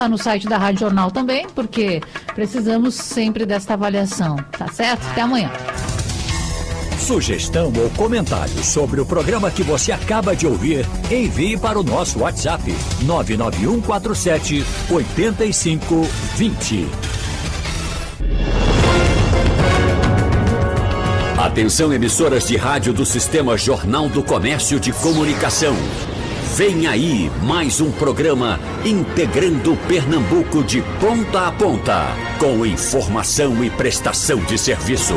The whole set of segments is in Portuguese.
no site da Rádio Jornal também, porque precisamos sempre desta avaliação, tá certo? Até amanhã. Sugestão ou comentário sobre o programa que você acaba de ouvir, envie para o nosso WhatsApp 99147-8520. Atenção, emissoras de rádio do Sistema Jornal do Comércio de Comunicação. Vem aí mais um programa integrando Pernambuco de ponta a ponta, com informação e prestação de serviço.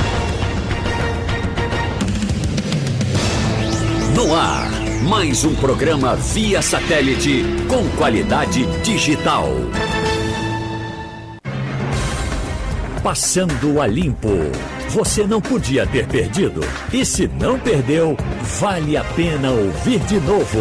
No ar, mais um programa via satélite com qualidade digital. Passando a limpo. Você não podia ter perdido. E se não perdeu, vale a pena ouvir de novo.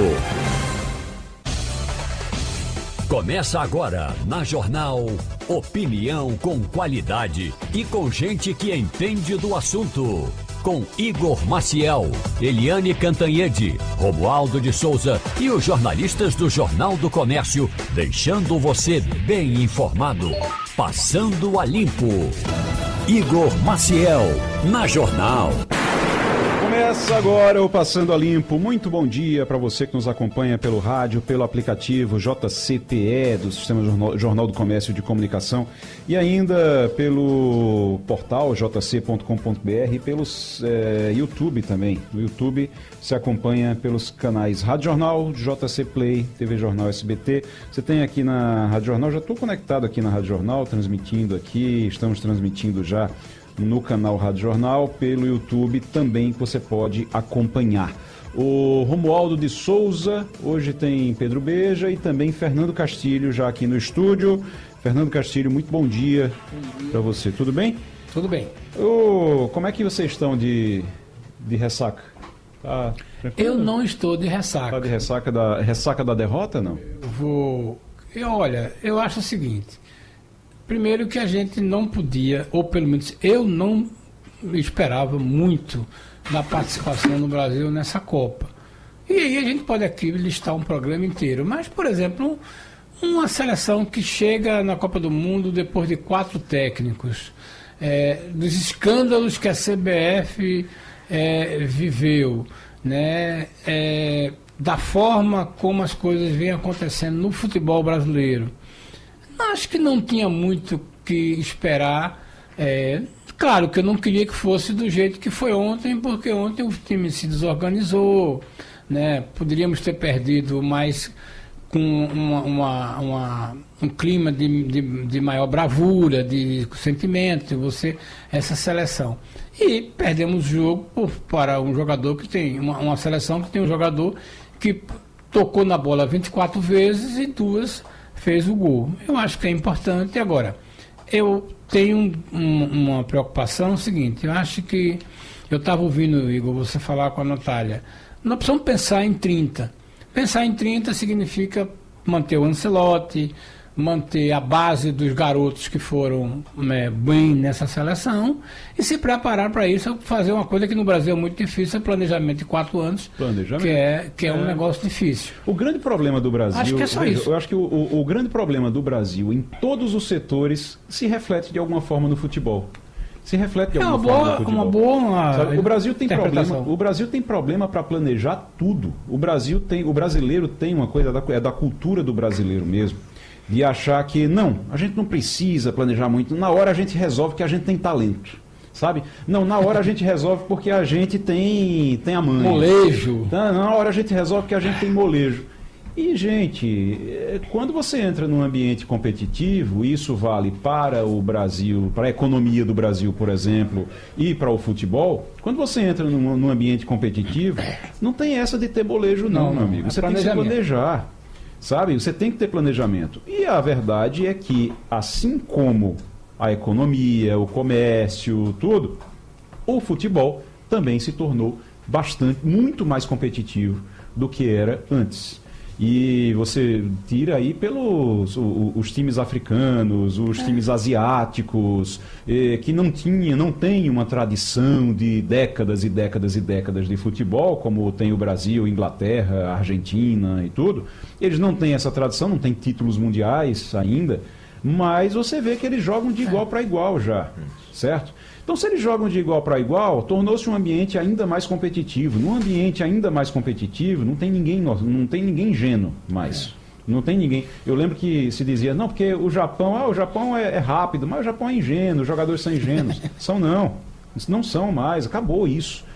Começa agora na Jornal Opinião com qualidade e com gente que entende do assunto. Com Igor Maciel, Eliane Cantanhede, Romualdo de Souza e os jornalistas do Jornal do Comércio, deixando você bem informado. Passando a limpo. Igor Maciel, na Jornal. Começa agora o Passando a Limpo. Muito bom dia para você que nos acompanha pelo rádio, pelo aplicativo JCPE do Sistema Jornal do Comércio de Comunicação e ainda pelo portal jc.com.br e pelos YouTube também. No YouTube se acompanha pelos canais Rádio Jornal, JC Play, TV Jornal SBT. Você tem aqui na Rádio Jornal, já estou conectado aqui na Rádio Jornal, transmitindo aqui, estamos transmitindo já no canal Rádio Jornal, pelo YouTube também que você pode acompanhar. O Romualdo de Souza, hoje tem Pedro Beja e também Fernando Castilho já aqui no estúdio. Fernando Castilho, muito bom dia para você, tudo bem? Tudo bem. Como é que vocês estão de ressaca? Tá tranquilo? Eu não estou de ressaca. Tá de ressaca da derrota, não? Olha, eu acho o seguinte. Primeiro que a gente não podia, ou pelo menos eu não esperava muito da participação do Brasil nessa Copa. E aí a gente pode aqui listar um programa inteiro. Mas, por exemplo, uma seleção que chega na Copa do Mundo depois de 4 técnicos, dos escândalos que a CBF viveu, né, da forma como as coisas vêm acontecendo no futebol brasileiro. Acho que não tinha muito que esperar. Claro que eu não queria que fosse do jeito que foi ontem, porque ontem o time se desorganizou, né? Poderíamos ter perdido, mas com um clima de maior bravura, de sentimento, essa seleção. E perdemos o jogo para um jogador que tem, uma seleção que tem um jogador que tocou na bola 24 vezes e 2 fez o gol. Eu acho que é importante. Agora, eu tenho uma preocupação seguinte, eu acho que eu estava ouvindo, Igor, você falar com a Natália, nós precisamos pensar em 30. Pensar em 30 significa manter o Ancelotti, manter a base dos garotos que foram bem nessa seleção e se preparar para isso, fazer uma coisa que no Brasil é muito difícil, é planejamento de 4 anos, que é um negócio difícil. O grande problema do Brasil, acho que é só isso. Eu acho que o grande problema do Brasil em todos os setores se reflete de alguma forma no futebol. Se reflete de alguma forma no futebol. Uma boa Sabe, o Brasil tem problema para planejar tudo. O brasileiro tem uma coisa da cultura do brasileiro mesmo, de achar que, não, a gente não precisa planejar muito, na hora a gente resolve que a gente tem talento, sabe? Não, na hora a gente resolve porque a gente tem a mãe. Molejo. Na hora a gente resolve que a gente tem molejo. E, gente, quando você entra num ambiente competitivo, isso vale para o Brasil, para a economia do Brasil, por exemplo, e para o futebol, quando você entra num ambiente competitivo, não tem essa de ter molejo não, meu amigo. Você tem que se planejar. Sabe? Você tem que ter planejamento. E a verdade é que, assim como a economia, o comércio, tudo, o futebol também se tornou muito mais competitivo do que era antes. E você tira aí pelos os times africanos, os times asiáticos, que não tem uma tradição de décadas e décadas e décadas de futebol, como tem o Brasil, Inglaterra, Argentina e tudo. Eles não têm essa tradição, não têm títulos mundiais ainda, mas você vê que eles jogam de igual para igual já, certo? Então, se eles jogam de igual para igual, tornou-se um ambiente ainda mais competitivo. Num ambiente ainda mais competitivo, não tem ninguém ingênuo mais. Não tem ninguém. Eu lembro que se dizia, não, porque o Japão é rápido, mas o Japão é ingênuo, os jogadores são ingênuos. Não são mais, acabou isso.